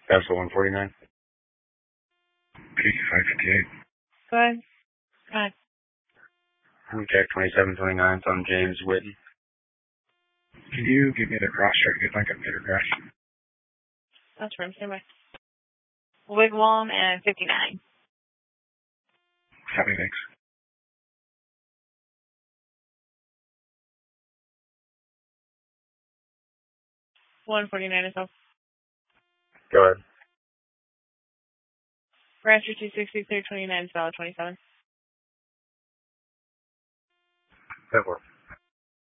Castle 149. P558. Go ahead. Go ahead. Jack 2729 on James Whitten. Can you give me the cross check if I can get a crash? That's room. Stand by. Wigwam and 59. Happy, thanks. $149 is off. Go ahead. Rancher 260, $329, $27. That works.